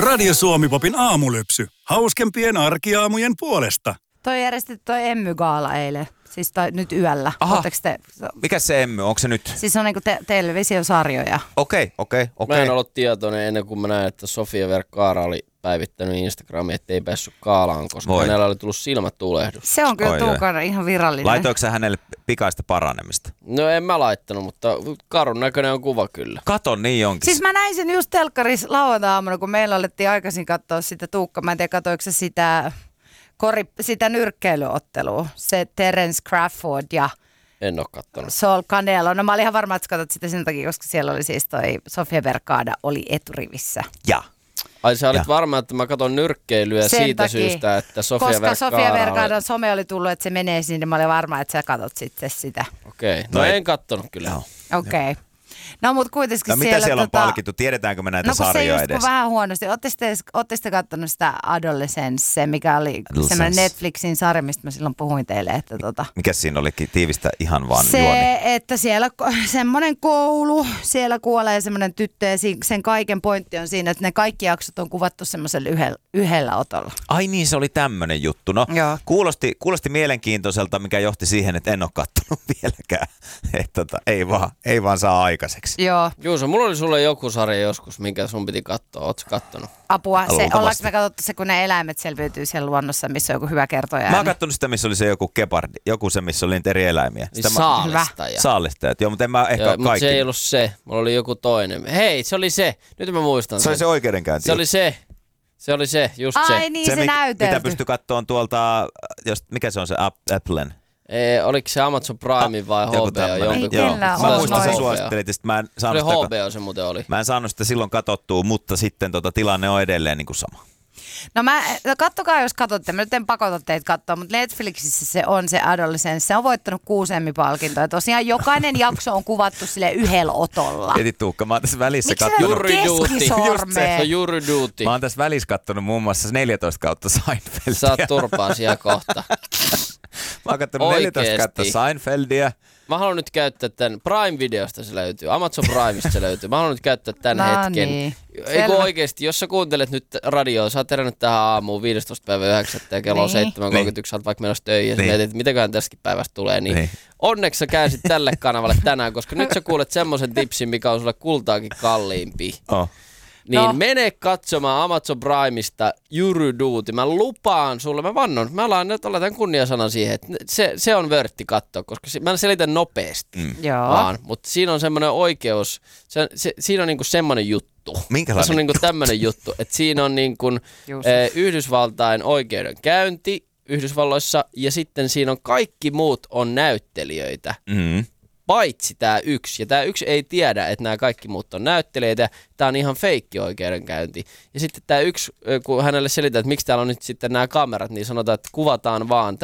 Radio Suomi-popin aamulypsy. Hauskempien arkiaamujen puolesta. Toi järjestetty toi Emmy-gaala eilen. Siis nyt yöllä. Mikä se Emmy? Onko se nyt? Siis on niinku televisiosarjoja. Okei. Mä en ollut tietoinen ennen kuin mä näin, että Sofia Vergara oli päivittänyt Instagramiin, ettei päässyt gaalaan, koska hänellä oli tullut silmätulehdus. Se on kyllä Tuukana ihan virallinen. Laitoiko sä hänelle pikaista paranemista? No en mä laittanut, mutta karun näköinen on kuva kyllä. Kato, niin onkin. Siis mä näin sen just telkkarissa lauantai-aamuna, kun meillä alettiin aikaisin katsoa sitä Tuukka. Mä en tiedä, katsoiko sitä nyrkkeilyottelua. Se Terence Crawford ja en ole kattonut. Saul Canelo. No mä olin ihan varma, että katsot sitä sen takia, koska siellä oli siis toi Sofia Vergara oli eturivissä. Ja. Ai sä olit varma, että mä katson nyrkkeilyä sen siitä takia, syystä, että Sofia Vergara koska Sofia Vergaran some oli tullut, että se menee sinne, niin mä olin varma, että sä katsot sitten sitä. Okei. No en kattonut kyllä. Okei. No mutta kuitenkin no, mitä siellä on palkittu? Tiedetäänkö me näitä sarjoja edes? No se vähän huonosti. Ootte te kattonut sitä Adolescence, mikä oli semmoinen Netflixin sarja, mistä mä silloin puhuin teille. Että mikä siinä olikin? Tiivistä ihan vaan se, juoni. että siellä semmoinen koulu, siellä kuolee semmoinen tyttö ja sen kaiken pointti on siinä, että ne kaikki jaksot on kuvattu semmoisella yhdellä otolla. Ai niin, se oli tämmöinen juttu. No kuulosti mielenkiintoiselta, mikä johti siihen, että en ole kattonut vieläkään. Ei vaan saa aikaiseksi. Joo. Juuso, mulla oli sulle joku sarja joskus, minkä sun piti katsoa. Ootko kattonut? Apua. Ollaanko me katsottu se, kun ne eläimet selviytyy siellä luonnossa, missä on joku hyvä kertoja? Mä oon kattonut sitä, missä oli se joku gepardi. Joku se, missä oli niitä eri eläimiä. Saalistaja. Saalistajat. Joo, mutta en mä ehkä kaikki. Mutta se ei ollut se. Mulla oli joku toinen. Hei, se oli se. Nyt mä muistan sen. Se oli se oikeudenkäynti. Se oli se, just se. Ai niin, se näytelty. Mitä pystyi kattoon tuolta, mikä se on se Applen? Oliko se Amazon Prime vai HBO? Joo. Mä muistan, sä suosittelit, että mä en saanut sitä. HBO se muuten oli. Mä en saanut sitä silloin katsottua, mutta sitten tilanne on edelleen niin kuin sama. No kattokaa, jos katsotte. Mä nyt en pakota teitä katsoa, mutta Netflixissä se on se Adolescence. Se on voittanut 6 Emmy-palkintoa. Tosiaan jokainen jakso on kuvattu sille yhdellä otolla. Eti Tuukka, mä oon tässä välissä kattonut. Jury Duty. Mä oon tässä välissä kattonut muun muassa 14 kautta Seinfeldia. Saat turpaan siellä kohta. Mä oon kattonut 14 kautta Seinfeldia. Mä haluan nyt käyttää tämän Prime-videosta se löytyy, Amazon Primeista se löytyy. Mä haluan nyt käyttää tämän hetken. Niin. Eikö oikeesti, jos sä kuuntelet nyt radioa, sä oot herännyt tähän aamuun 15.9. ja kello on 7.31, sä oot vaikka menossa töihin ja mietit, että mitäköhän tästäkin päivästä tulee. Niin. Onneksi sä käänsit tälle kanavalle tänään, koska nyt sä kuulet semmoisen tipsin, mikä on sulle kultaakin kalliimpi. Niin mene katsomaan Amazon Primeista Jury Duty. Mä lupaan sulle, mä vannon, mä aletaan kunniasanan siihen, että se on vörtti katsoa, koska mä selitän nopeasti vaan. Mutta siinä on semmoinen oikeus, siinä on niinku semmoinen juttu. Minkälainen? Se on niinku tämmöinen juttu, että siinä on niinku Yhdysvaltain oikeudenkäynti Yhdysvalloissa ja sitten siinä on kaikki muut on näyttelijöitä. Paitsi tämä yksi. Ja tämä yksi ei tiedä, että nämä kaikki muut on näyttelijöitä. Tämä on ihan feikki oikeudenkäynti. Ja sitten tämä yksi, kun hänelle selitään, että miksi täällä on nyt sitten nämä kamerat, niin sanotaan, että kuvataan vaan